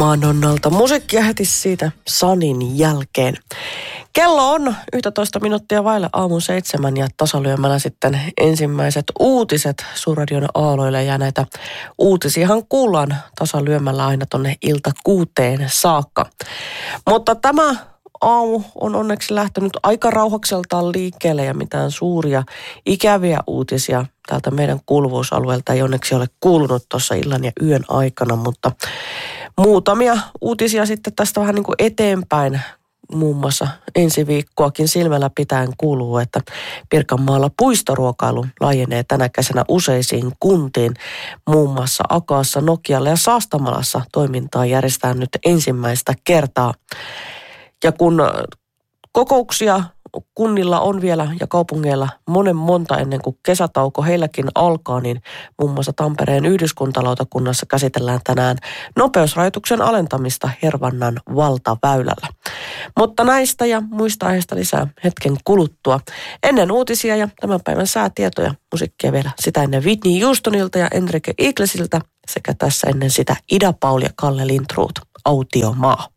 Maanonnalta musiikkia heti siitä Sanin jälkeen. Kello on 11 minuuttia vaille aamun 7 ja tasalyömällä sitten ensimmäiset uutiset Suurradion aaloille. Ja näitä uutisiahan kuullaan tasalyömällä aina tonne ilta 6 saakka. Mutta tämä aamu on onneksi lähtenyt aika rauhakseltaan liikkeelle ja mitään suuria ikäviä uutisia täältä meidän kuuluvuusalueelta ei onneksi ole kuulunut tuossa illan ja yön aikana, mutta muutamia uutisia sitten tästä vähän niin kuin eteenpäin. Muun muassa ensi viikkoakin silmällä pitäen kuuluu, että Pirkanmaalla puistoruokailu laajenee tänä kesänä useisiin kuntiin. Muun muassa Akaassa, Nokialla ja Saastamalassa toimintaa järjestetään nyt ensimmäistä kertaa. Ja kun kokouksia kunnilla on vielä ja kaupungeilla monta ennen kuin kesätauko heilläkin alkaa, niin muun muassa Tampereen yhdyskuntalautakunnassa käsitellään tänään nopeusrajoituksen alentamista Hervannan valtaväylällä. Mutta näistä ja muista aiheista lisää hetken kuluttua. Ennen uutisia ja tämän päivän säätietoja musiikkia vielä sitä ennen Whitney Houstonilta ja Enrique Iglesiltä sekä tässä ennen sitä Ida Paul ja Kalle Lintroth, Autiomaa.